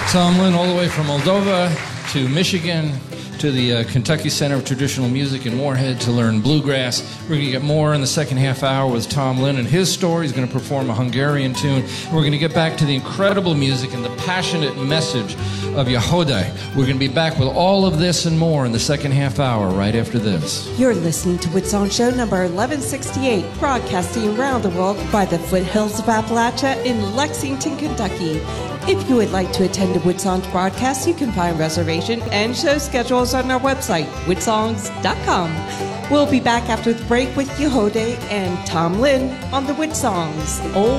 Tom Lynn, all the way from Moldova to Michigan to the Kentucky Center of Traditional Music in Moorhead to learn bluegrass. We're going to get more in the second half hour with Tom Lynn and his story. He's going to perform a Hungarian tune. We're going to get back to the incredible music and the passionate message of Yehudai. We're going to be back with all of this and more in the second half hour right after this. You're listening to Woodsong Show number 1168, broadcasting around the world by the foothills of Appalachia in Lexington, Kentucky. If you would like to attend a Woodsong's broadcast, you can find reservation and show schedules on our website, woodsongs.com. We'll be back after the break with Yehudai and Tom Lynn on the Woodsongs.